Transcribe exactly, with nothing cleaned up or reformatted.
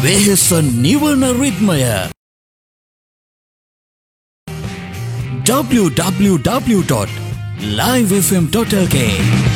වෙහෙස නිවන රිද්මය w w w dot live f m dot l k